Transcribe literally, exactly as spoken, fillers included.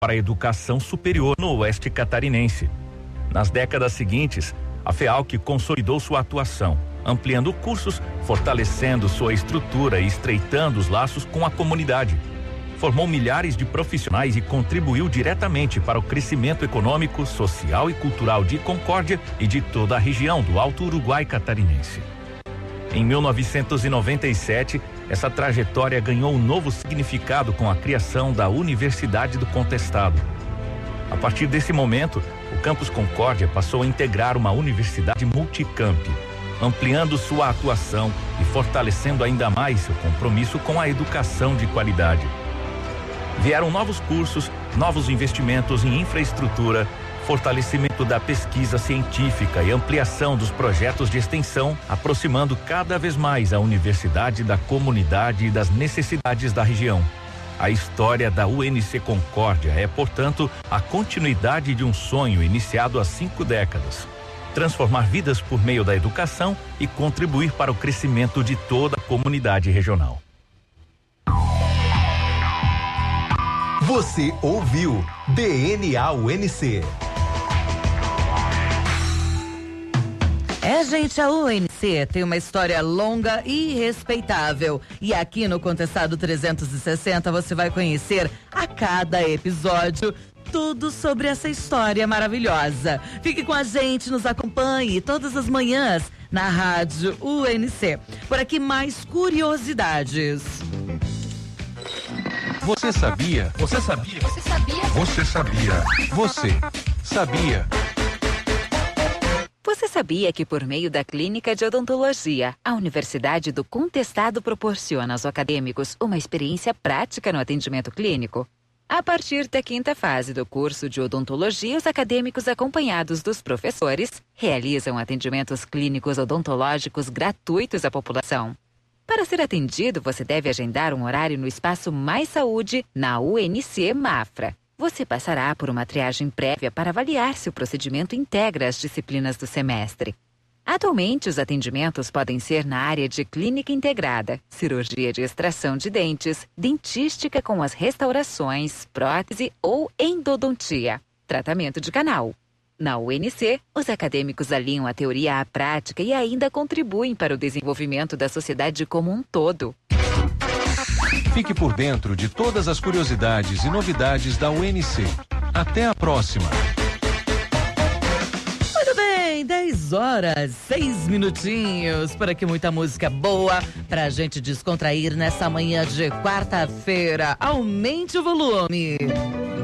para a educação superior no oeste catarinense. Nas décadas seguintes, a FEALC consolidou sua atuação, ampliando cursos, fortalecendo sua estrutura e estreitando os laços com a comunidade. Formou milhares de profissionais e contribuiu diretamente para o crescimento econômico, social e cultural de Concórdia e de toda a região do Alto Uruguai catarinense. Em mil novecentos e noventa e sete, essa trajetória ganhou um novo significado com a criação da Universidade do Contestado. A partir desse momento, o Campus Concórdia passou a integrar uma universidade multicamp, ampliando sua atuação e fortalecendo ainda mais seu compromisso com a educação de qualidade. Vieram novos cursos, novos investimentos em infraestrutura, fortalecimento da pesquisa científica e ampliação dos projetos de extensão, aproximando cada vez mais a universidade da comunidade e das necessidades da região. A história da U N C Concórdia é, portanto, a continuidade de um sonho iniciado há cinco décadas. Transformar vidas por meio da educação e contribuir para o crescimento de toda a comunidade regional. Você ouviu D N A U N C. É, gente, a U N C tem uma história longa e respeitável. E aqui no Contestado trezentos e sessenta você vai conhecer a cada episódio tudo sobre essa história maravilhosa. Fique com a gente, nos acompanhe todas as manhãs na rádio U N C. Por aqui mais curiosidades. Você sabia? Você sabia? Você sabia? Você sabia? Você sabia? Você sabia que por meio da Clínica de Odontologia, a Universidade do Contestado proporciona aos acadêmicos uma experiência prática no atendimento clínico? A partir da quinta fase do curso de odontologia, os acadêmicos acompanhados dos professores realizam atendimentos clínicos odontológicos gratuitos à população. Para ser atendido, você deve agendar um horário no Espaço Mais Saúde, na U N C Mafra. Você passará por uma triagem prévia para avaliar se o procedimento integra as disciplinas do semestre. Atualmente, os atendimentos podem ser na área de clínica integrada, cirurgia de extração de dentes, dentística com as restaurações, prótese ou endodontia, tratamento de canal. Na U N C, os acadêmicos alinham a teoria à prática e ainda contribuem para o desenvolvimento da sociedade como um todo. Fique por dentro de todas as curiosidades e novidades da U N C. Até a próxima. Muito bem, dez horas, seis minutinhos. Por aqui muita música boa pra gente descontrair nessa manhã de quarta-feira. Aumente o volume.